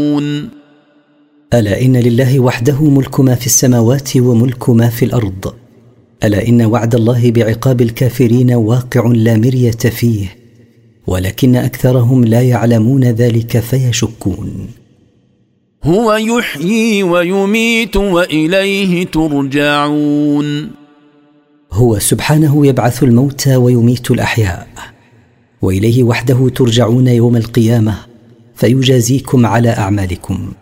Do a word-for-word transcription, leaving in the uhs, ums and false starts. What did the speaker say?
ألا إن لله وحده ملك ما في السماوات وملك ما في الأرض. ألا إن وعد الله بعقاب الكافرين واقع لا مرية فيه، ولكن أكثرهم لا يعلمون ذلك فيشكون. هو يحيي ويميت وإليه ترجعون. هو سبحانه يبعث الموتى ويميت الأحياء، وإليه وحده ترجعون يوم القيامة فيجازيكم على أعمالكم.